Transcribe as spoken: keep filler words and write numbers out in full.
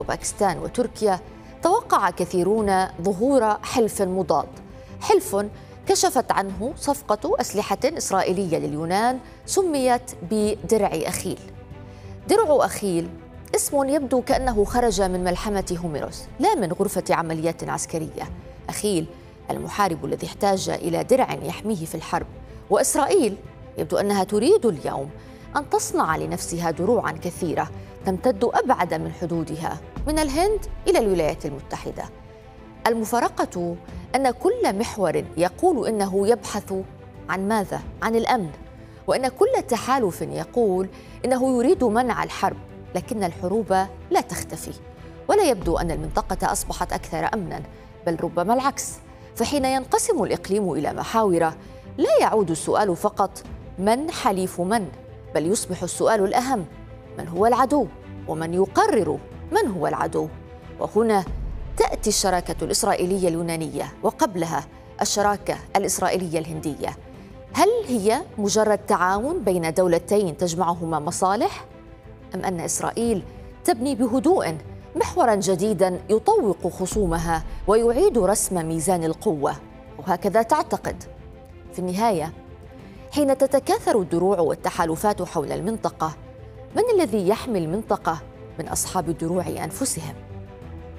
وباكستان وتركيا توقع كثيرون ظهور حلف مضاد، حلف كشفت عنه صفقة أسلحة إسرائيلية لليونان سميت بدرع أخيل. درع أخيل اسم يبدو كأنه خرج من ملحمة هوميروس لا من غرفة عمليات عسكرية. أخيل المحارب الذي احتاج إلى درع يحميه في الحرب، وإسرائيل يبدو أنها تريد اليوم أن تصنع لنفسها دروعاً كثيرة تمتد أبعد من حدودها من الهند إلى الولايات المتحدة. المفارقة أن كل محور يقول إنه يبحث عن ماذا؟ عن الأمن، وأن كل تحالف يقول إنه يريد منع الحرب، لكن الحروب لا تختفي، ولا يبدو أن المنطقة أصبحت أكثر أمناً، بل ربما العكس. فحين ينقسم الإقليم إلى محاور لا يعود السؤال فقط من حليف من، بل يصبح السؤال الأهم من هو العدو، ومن يقرر من هو العدو. وهنا تأتي الشراكة الإسرائيلية اليونانية، وقبلها الشراكة الإسرائيلية الهندية. هل هي مجرد تعاون بين دولتين تجمعهما مصالح؟ أم أن إسرائيل تبني بهدوء محوراً جديداً يطوق خصومها ويعيد رسم ميزان القوة؟ وهكذا تعتقد. في النهاية، حين تتكاثر الدروع والتحالفات حول المنطقة، من الذي يحمي المنطقة من أصحاب الدروع أنفسهم؟